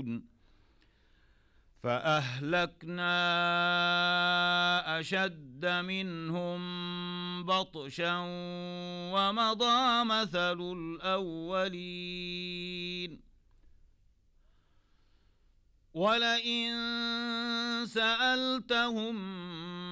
يعدون فأهلكنا أشد منهم بطشا ومضى مثل الأولين ولئن سألتهم